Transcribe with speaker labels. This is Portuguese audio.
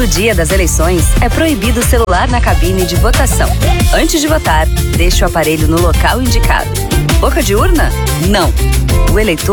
Speaker 1: dia das eleições, é proibido o celular na cabine de votação. Antes de votar, deixe o aparelho no local indicado. Boca de urna? Não. O eleitor